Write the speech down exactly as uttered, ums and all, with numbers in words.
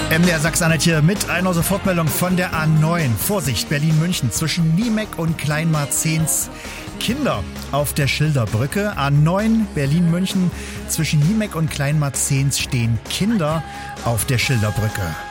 M D R Sachsen-Anhalt hier mit einer Sofortmeldung von der A neun. Vorsicht, Berlin-München zwischen Niemeck und Kleinmarzehns. Kinder auf der Schilderbrücke. A neun Berlin-München zwischen Niemeck und Kleinmarzehns stehen Kinder auf der Schilderbrücke.